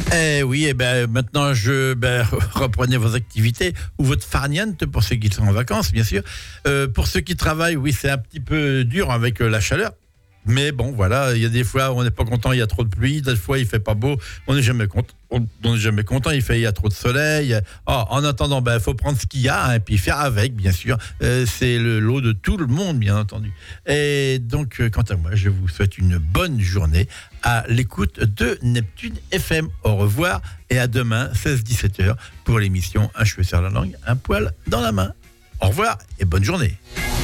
Eh oui, maintenant reprenez vos activités ou votre farniente pour ceux qui sont en vacances, bien sûr. Pour ceux qui travaillent, oui, c'est un petit peu dur avec la chaleur. Mais bon, voilà, il y a des fois où on n'est pas content, il y a trop de pluie, des fois il fait pas beau, on n'est jamais content. On n'est jamais content, il y a trop de soleil. En attendant, faut prendre ce qu'il y a et puis faire avec, bien sûr. C'est le lot de tout le monde, bien entendu. Et donc, quant à moi, je vous souhaite une bonne journée à l'écoute de Neptune FM. Au revoir et à demain, 16-17h, pour l'émission Un cheveu sur la langue, un poil dans la main. Au revoir et bonne journée.